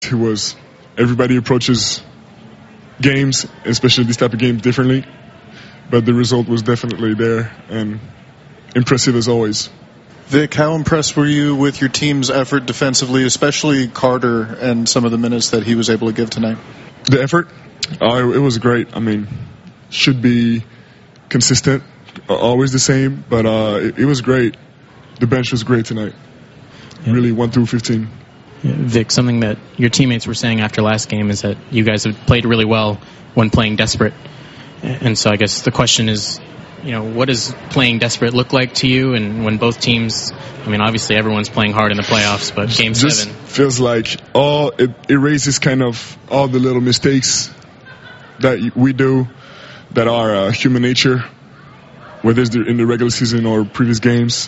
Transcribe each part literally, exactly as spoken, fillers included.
It was everybody approaches games, especially this type of game, differently. But the result was definitely there and impressive as always. Vic, how impressed were you with your team's effort defensively, especially Carter and some of the minutes that he was able to give tonight? The effort? Oh, it was great. I mean, should be consistent, always the same, but uh, it, it was great. The bench was great tonight. Yeah. Really, one through fifteen. Yeah, Vic, something that your teammates were saying after last game is that you guys have played really well when playing desperate. And so I guess the question is, you know, what does playing desperate look like to you? And when both teams, I mean, obviously everyone's playing hard in the playoffs, but game Just seven feels like all it erases kind of all the little mistakes that we do that are uh, human nature, whether it's in the regular season or previous games.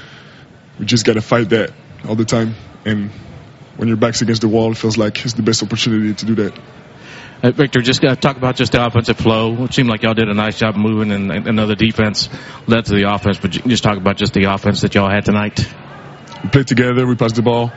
We just got to fight that all the time. And when your back's against the wall, it feels like it's the best opportunity to do that. Uh, Victor, just uh, talk about just the offensive flow. It seemed like y'all did a nice job moving, and another defense led to the offense. But just talk about just the offense that y'all had tonight. We played together, we passed the ball,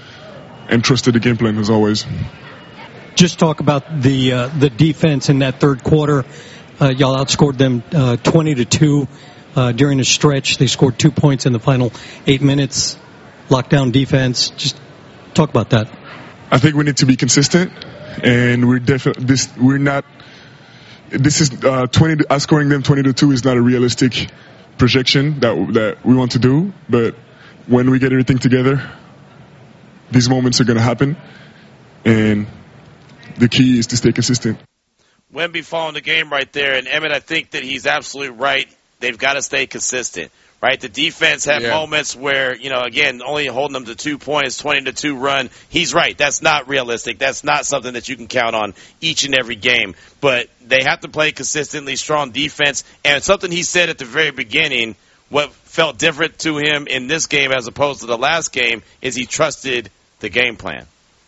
and trusted the game plan as always. Just talk about the uh, the defense in that third quarter. Uh, y'all outscored them uh, twenty to two uh, during the stretch. They scored two points in the final eight minutes. Lockdown defense. Just talk about that. I think we need to be consistent. And we're definitely this. We're not. This is uh, twenty. Us scoring them twenty to two is not a realistic projection that that we want to do. But when we get everything together, these moments are going to happen, and the key is to stay consistent. Wemby following the game right there, and Emmett, I think that he's absolutely right. They've got to stay consistent. Right, the defense had yeah. moments where, you know, again, only holding them to two points, twenty to two run. He's right. That's not realistic. That's not something that you can count on each and every game. But they have to play consistently strong defense. And something he said at the very beginning, what felt different to him in this game as opposed to the last game, is he trusted the game plan.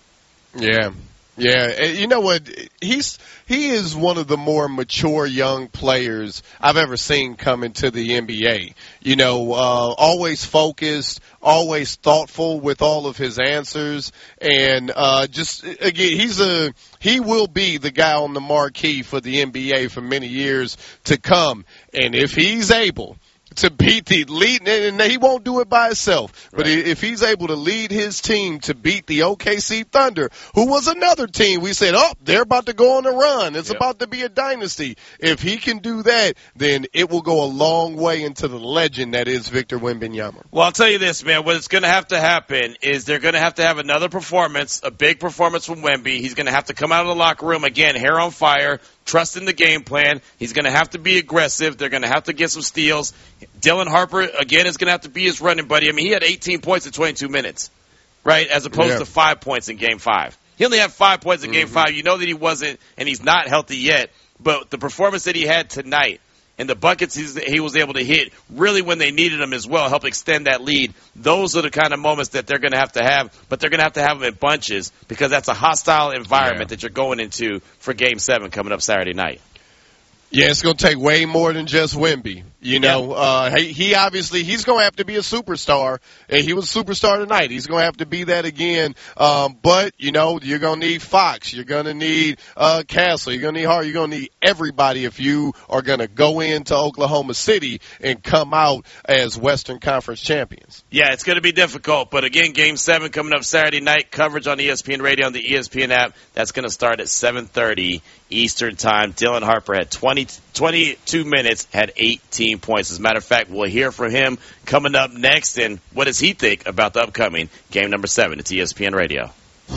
Yeah. Yeah, you know what? He's he is one of the more mature young players I've ever seen come into the N B A. You know, uh, always focused, always thoughtful with all of his answers, and uh, just again, he's a he will be the guy on the marquee for the N B A for many years to come. And if he's able to beat the lead, and he won't do it by himself, but right. if he's able to lead his team to beat the O K C Thunder, who was another team we said, oh, they're about to go on a run. It's yep. about to be a dynasty. If he can do that, then it will go a long way into the legend that is Victor Wembanyama. Well, I'll tell you this, man. What's going to have to happen is they're going to have to have another performance, a big performance from Wemby. He's going to have to come out of the locker room, again, hair on fire, trust in the game plan. He's going to have to be aggressive. They're going to have to get some steals. Dylan Harper, again, is going to have to be his running buddy. I mean, he had eighteen points in twenty-two minutes, right, as opposed yeah. to five points in Game five. He only had five points in mm-hmm. Game five. You know that he wasn't, and he's not healthy yet, but the performance that he had tonight and the buckets he's, he was able to hit really when they needed him as well, help extend that lead. Those are the kind of moments that they're going to have to have, but they're going to have to have them in bunches because that's a hostile environment yeah. that you're going into for Game seven coming up Saturday night. Yeah, it's going to take way more than just Wemby. You know, yep. uh, he, he obviously, he's going to have to be a superstar, and he was a superstar tonight. He's going to have to be that again. Um, but, you know, you're going to need Fox. You're going to need uh, Castle. You're going to need Hart. You're going to need everybody if you are going to go into Oklahoma City and come out as Western Conference champions. Yeah, it's going to be difficult. But, again, Game seven coming up Saturday night, coverage on E S P N Radio and the E S P N app. That's going to start at seven thirty Eastern Time. Dylan Harper had twenty, twenty-two minutes, had eighteen points. As a matter of fact, we'll hear from him coming up next. And what does he think about the upcoming game number seven at E S P N Radio?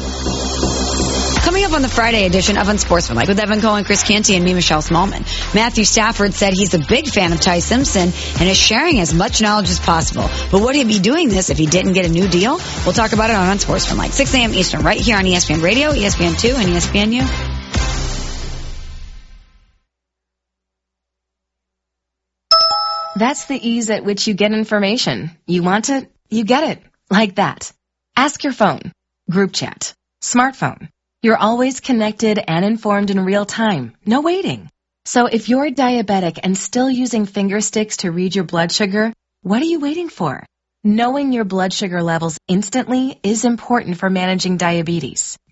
Coming up on the Friday edition of Unsportsmanlike with Evan Cohen, Chris Canty, and me, Michelle Smallman. Matthew Stafford said he's a big fan of Ty Simpson and is sharing as much knowledge as possible. But would he be doing this if he didn't get a new deal? We'll talk about it on Unsportsmanlike, six a.m. Eastern, right here on E S P N Radio, E S P N two, and E S P N U. That's the ease at which you get information. You want it, you get it. Like that. Ask your phone. Group chat. Smartphone. You're always connected and informed in real time. No waiting. So if you're diabetic and still using finger sticks to read your blood sugar, what are you waiting for? Knowing your blood sugar levels instantly is important for managing diabetes.